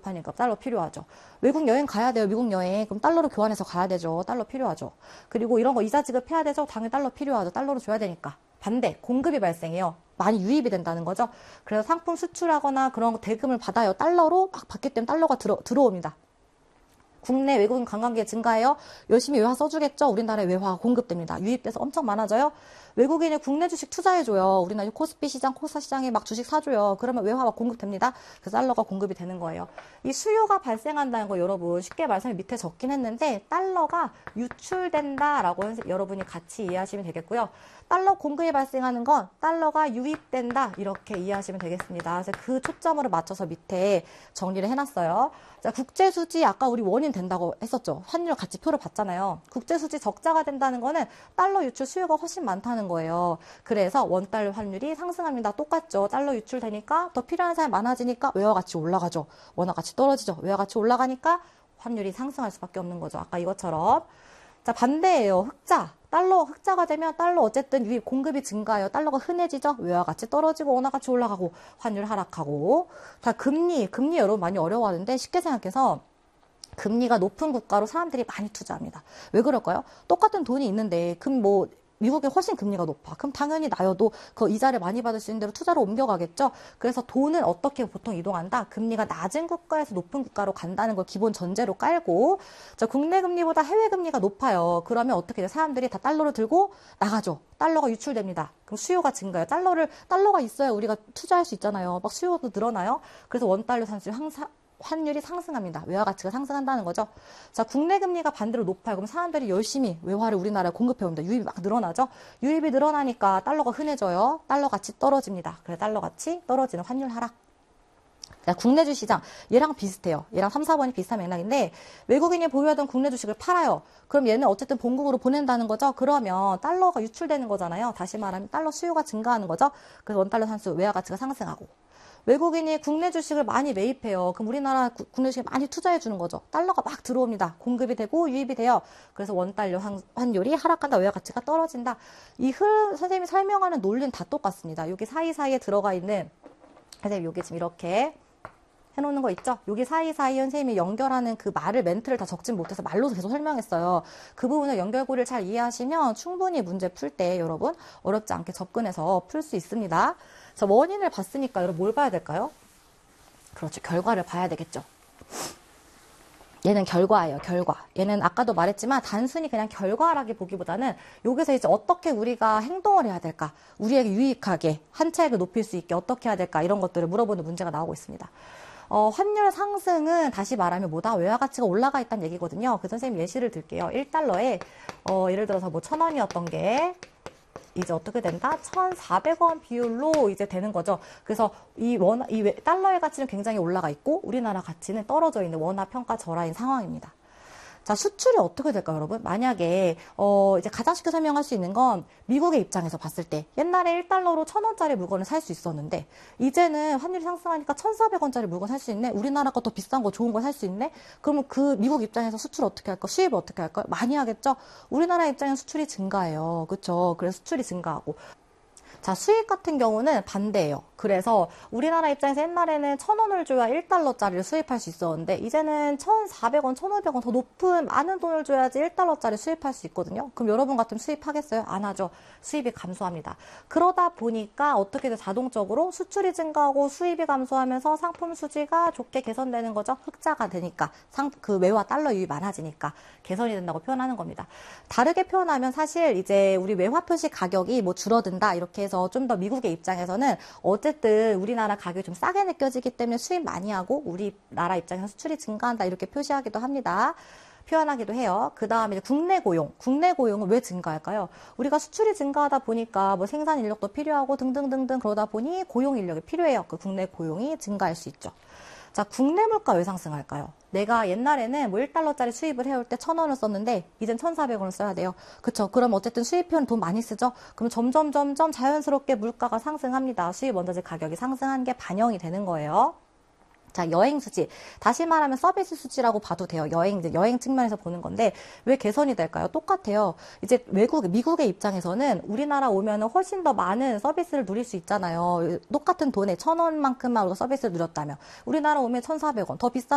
못하니까 달러 필요하죠. 외국 여행 가야 돼요. 미국 여행. 그럼 달러로 교환해서 가야 되죠. 달러 필요하죠. 그리고 이런 거 이자 지급해야 되죠. 당연히 달러 필요하죠. 달러로 줘야 되니까. 반대, 공급이 발생해요. 많이 유입이 된다는 거죠. 그래서 상품 수출하거나 그런 대금을 받아요. 달러로 막 받기 때문에 달러가 들어옵니다. 국내 외국인 관광객 증가해요. 열심히 외화 써주겠죠. 우리나라에 외화 공급됩니다. 유입돼서 엄청 많아져요. 외국인이 국내 주식 투자해줘요. 우리나라 코스피 시장, 코스닥 시장에 막 주식 사줘요. 그러면 외화가 공급됩니다. 그래서 달러가 공급이 되는 거예요. 이 수요가 발생한다는 거 여러분 쉽게 말해서 밑에 적긴 했는데 달러가 유출된다라고 여러분이 같이 이해하시면 되겠고요. 달러 공급이 발생하는 건 달러가 유입된다 이렇게 이해하시면 되겠습니다. 그래서 그 초점으로 맞춰서 밑에 정리를 해놨어요. 자, 국제수지 아까 우리 원인 된다고 했었죠. 환율 같이 표를 봤잖아요. 국제수지 적자가 된다는 거는 달러 유출 수요가 훨씬 많다는 거예요. 그래서 원달러 환율이 상승합니다. 똑같죠. 달러 유출되니까 더 필요한 사람이 많아지니까 외화 가치 올라가죠. 원화 가치 떨어지죠. 외화 가치 올라가니까 환율이 상승할 수밖에 없는 거죠. 아까 이것처럼. 자, 반대예요. 흑자. 달러 흑자가 되면 달러 어쨌든 유입 공급이 증가해요. 달러가 흔해지죠. 외화 가치 떨어지고 원화 가치 올라가고 환율 하락하고. 자, 금리 여러분 많이 어려워하는데 쉽게 생각해서 금리가 높은 국가로 사람들이 많이 투자합니다. 왜 그럴까요? 똑같은 돈이 있는데 미국에 훨씬 금리가 높아. 그럼 당연히 나여도 그 이자를 많이 받을 수 있는 대로 투자로 옮겨가겠죠. 그래서 돈은 어떻게 보통 이동한다? 금리가 낮은 국가에서 높은 국가로 간다는 걸 기본 전제로 깔고, 자, 국내 금리보다 해외 금리가 높아요. 그러면 어떻게 돼요? 사람들이 다 달러를 들고 나가죠. 달러가 유출됩니다. 그럼 수요가 증가해요. 달러가 있어야 우리가 투자할 수 있잖아요. 막 수요도 늘어나요. 그래서 원달러 산수 환율이 상승합니다. 외화 가치가 상승한다는 거죠. 자, 국내 금리가 반대로 높아요. 그럼 사람들이 열심히 외화를 우리나라에 공급해옵니다. 유입이 막 늘어나죠. 유입이 늘어나니까 달러가 흔해져요. 달러 가치 떨어집니다. 그래서 달러 가치 떨어지는 환율 하락. 자, 국내 주시장 얘랑 비슷해요. 얘랑 3, 4번이 비슷한 맥락인데 외국인이 보유하던 국내 주식을 팔아요. 그럼 얘는 어쨌든 본국으로 보낸다는 거죠. 그러면 달러가 유출되는 거잖아요. 다시 말하면 달러 수요가 증가하는 거죠. 그래서 원달러 산수 외화 가치가 상승하고. 외국인이 국내 주식을 많이 매입해요. 그럼 우리나라 국내 주식에 많이 투자해 주는 거죠. 달러가 막 들어옵니다. 공급이 되고 유입이 돼요. 그래서 원달러 환율이 하락한다. 외화 가치가 떨어진다. 이 선생님이 설명하는 논리는 다 똑같습니다. 여기 사이사이에 들어가 있는 선생님 여기 지금 이렇게 해놓는 거 있죠? 여기 사이사이 선생님이 연결하는 그 멘트를 다 적진 못해서 말로서 계속 설명했어요. 그 부분을 연결고리를 잘 이해하시면 충분히 문제 풀 때 여러분 어렵지 않게 접근해서 풀 수 있습니다. 자, 원인을 봤으니까 여러분 뭘 봐야 될까요? 그렇죠. 결과를 봐야 되겠죠. 얘는 결과예요. 결과. 얘는 아까도 말했지만 단순히 그냥 결과라기 보기보다는 여기서 이제 어떻게 우리가 행동을 해야 될까? 우리에게 유익하게 한 차익을 높일 수 있게 어떻게 해야 될까? 이런 것들을 물어보는 문제가 나오고 있습니다. 환율 상승은 다시 말하면 뭐다? 외화 가치가 올라가 있다는 얘기거든요. 그래서 선생님 예시를 들게요. 1달러에 예를 들어서 뭐 1,000원이었던 게 이제 어떻게 된다? 1,400원 비율로 이제 되는 거죠. 그래서 이 달러의 가치는 굉장히 올라가 있고 우리나라 가치는 떨어져 있는 원화 평가 절하인 상황입니다. 자, 수출이 어떻게 될까요, 여러분? 만약에 이제 가장 쉽게 설명할 수 있는 건 미국의 입장에서 봤을 때 옛날에 1달러로 1,000원짜리 물건을 살 수 있었는데 이제는 환율이 상승하니까 1,400원짜리 물건 살 수 있네? 우리나라 거 더 비싼 거 좋은 거 살 수 있네? 그러면 그 미국 입장에서 수출 어떻게 할까? 수입을 어떻게 할까? 많이 하겠죠? 우리나라 입장에서 수출이 증가해요. 그렇죠? 그래서 수출이 증가하고. 자, 수익 같은 경우는 반대예요. 그래서 우리나라 입장에서 옛날에는 1,000원을 줘야 1달러짜리를 수입할 수 있었는데 이제는 1,400원, 1,500원 더 높은 많은 돈을 줘야지 1달러짜리 수입할 수 있거든요. 그럼 여러분 같으면 수입하겠어요? 안 하죠. 수입이 감소합니다. 그러다 보니까 어떻게든 자동적으로 수출이 증가하고 수입이 감소하면서 상품 수지가 좋게 개선되는 거죠. 흑자가 되니까 그 외화 달러 유입이 많아지니까 개선이 된다고 표현하는 겁니다. 다르게 표현하면 사실 이제 우리 외화 표시 가격이 뭐 줄어든다 이렇게 해서 좀 더 미국의 입장에서는 어쨌든 우리나라 가격이 좀 싸게 느껴지기 때문에 수입 많이 하고 우리나라 입장에서 수출이 증가한다 이렇게 표시하기도 합니다. 표현하기도 해요. 그 다음에 이제 국내 고용은 왜 증가할까요? 우리가 수출이 증가하다 보니까 뭐 생산 인력도 필요하고 등등등등 그러다 보니 고용 인력이 필요해요. 그 국내 고용이 증가할 수 있죠. 자, 국내 물가 왜 상승할까요? 내가 옛날에는 뭐 1달러짜리 수입을 해올 때 1,000원을 썼는데 이젠 1,400원을 써야 돼요. 그쵸? 그럼 어쨌든 수입해오는 돈 많이 쓰죠? 그럼 점점 자연스럽게 물가가 상승합니다. 수입 원자재 가격이 상승한 게 반영이 되는 거예요. 자, 여행 수지. 다시 말하면 서비스 수지라고 봐도 돼요. 여행 측면에서 보는 건데, 왜 개선이 될까요? 똑같아요. 이제 미국의 입장에서는 우리나라 오면은 훨씬 더 많은 서비스를 누릴 수 있잖아요. 똑같은 돈에 1,000원만큼만 우리가 서비스를 누렸다면, 우리나라 오면 1,400원. 더 비싼